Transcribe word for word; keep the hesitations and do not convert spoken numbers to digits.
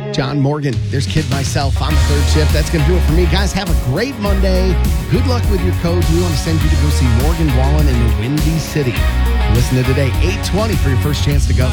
John Morgan. There's Kid Myself on the third shift. That's going to do it for me. Guys, have a great Monday. Good luck with your codes. We want to send you to go see Morgan Wallen in the Windy City. Listen to today, eight twenty for your first chance to go.